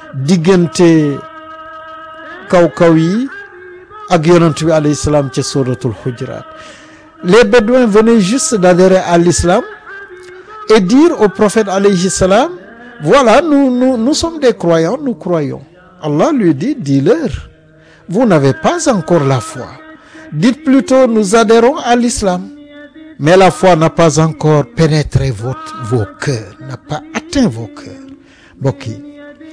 diggante kaw yi ak yonent bi alayhi salaam ci suratul Hujurat. Les Bédouins venaient juste d'adhérer à l'islam et dire au prophète alayhi salam, voilà, nous sommes des croyants, nous croyons. Allah lui dit, dis-leur, vous n'avez pas encore la foi. Dites plutôt, nous adhérons à l'islam. Mais la foi n'a pas encore pénétré vos cœurs, n'a pas atteint vos cœurs. Mbokk yi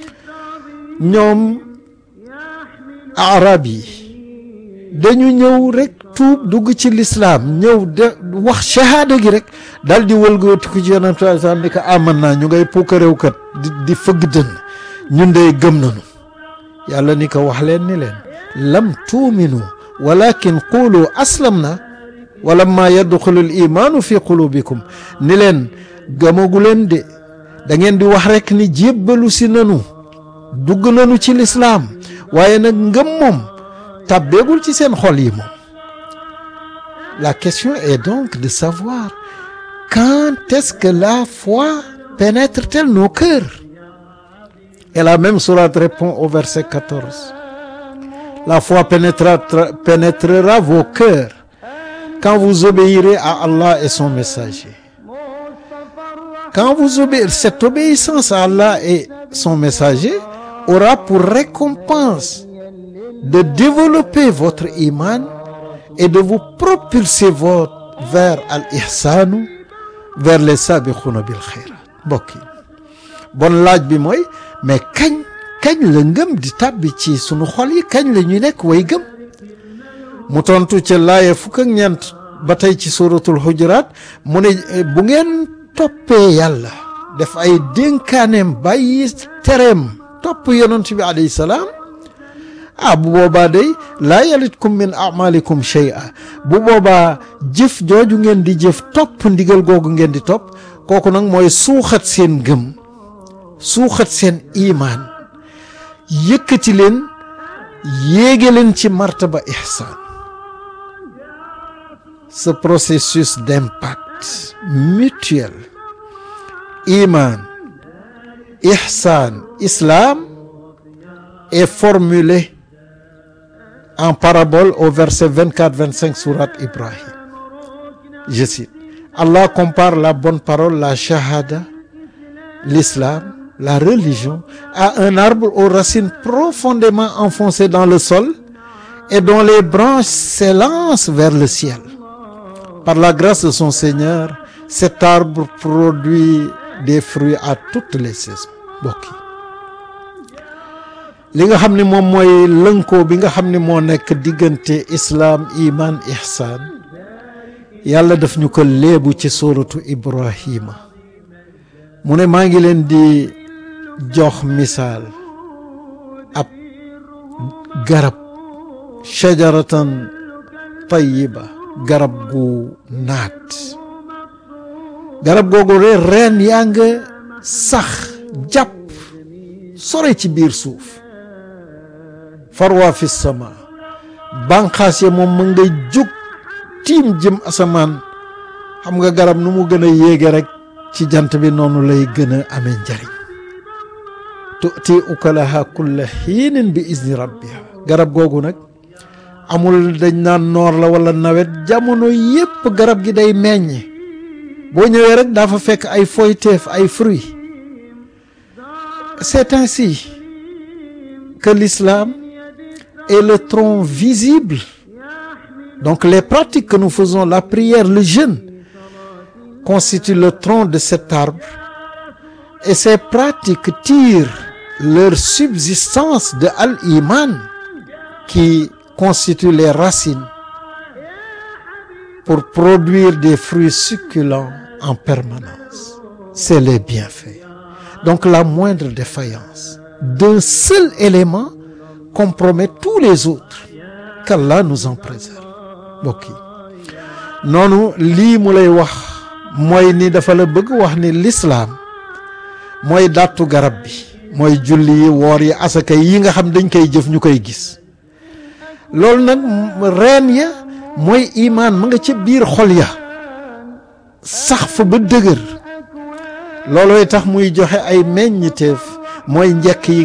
ñoom arab yi dañu ñëw rek tuub dugg ci l'islam ñëw de wax shahada gi rek dal di wëlgootiku ci yonent sallallahu ni ko aman naa ñu ngay puukaréew kat di fëgg dënn ñun dey gëm nañu yàlla ni ko wax leen ni leen lam tuuminu walakin qulu aslamna walamma yadxulu al imaanu fi qulubikum ni leen gëmagu leen de da ngeen di wax rek ni jébbalu si nanu dugg nanu ci l'islam waaye nag ngëm moom tàbbeegul ci seen xol yi moom. La question est donc de savoir quand est-ce que la foi pénètre-t-elle nos cœurs? Et la même sourate répond au verset 14. La foi pénétrera vos cœurs quand vous obéirez à Allah et son messager. Quand vous obéissez, cette obéissance à Allah et son messager aura pour récompense de développer votre iman et de vous propulser vers al-ihsanu, vers les sabiquna bil khayrat. Mbokk yi bon laaj bi mooy mais kañ la ngëm di tàbbi ci sunu xol yi, kañ la ñuy nekk way gëm? mu tontu ca laaya fukk ak ñeent ba tey ci suratul Hujurat mu ne bu ngeen toppee yàlla def ay dénkaaneem bàyyi tereem topp yonent bi alayhi salaam bu boobaa day laa yalitkum min amalikum shay'a bu boobaa jëf jooju ngeen di jëf topp ndigal googu ngeen di topp kooku nag mooy suuxat seen gëm suuxat seen imaan yëkkati leen yéege leen ci martaba ihsaan. Ce processus d'impact mutuel iman ihsan islam est formulé en parabole au verset 24-25 sourate Ibrahim. Je cite, Allah compare la bonne parole, la shahada, l'islam, la religion à un arbre aux racines profondément enfoncées dans le sol et dont les branches s'élancent vers le ciel. Par la grâce de son Seigneur, cet arbre produit des fruits à toutes les saisons. Mbokk yi li nga xam ne moom mooy lënkoo bi nga xam ne moo nekk diggante islam iman ihsan yàlla daf ñu ko léebu ci suratu Ibrahima mu ne maa ngi leen di jox misaal ab garab shajaratan tayyiba garab gu naat garab googu reen yaa nga sax jàpp sore ci biir suuf farwa fi sama banqaas ya moom ma ngay jóg tiim jëm asamaan xam nga garab nu mu gën a yéege rek ci jant bi noonu lay gën a amee njariñ tu'ti ukalaha kulla hiinin bi izni rabbiha garab googu nag amul dañ naan noor la wala nawet jamono yépp garab gi day meññ boo ñëwee rek daa fa fekk ay foyteef ay fruits. C'est ainsi que l'islam est le tronc visible. Donc les pratiques que nous faisons, la prière, le jeûne, constituent le tronc de cet arbre. Et ces pratiques tirent leur subsistance de al-iman qui constitue les racines pour produire des fruits succulents en permanence. C'est les bienfaits. Donc la moindre défaillance d'un seul élément compromet tous les autres. Qu'Allah nous en préserve. Mbokk yi noonu lii mu lay wax mooy ni dafa la bëgg wax ni l'islam mooy dattu garab bi mooy julli yi woor yi asaka yi nga xam dañ koy jëf ñu koy gis loolu nag reen ya mooy imaan ma nga ca biir xol ya sax fa ba dëgër loolooy tax muy joxe ay meññiteef mooy njëkk yi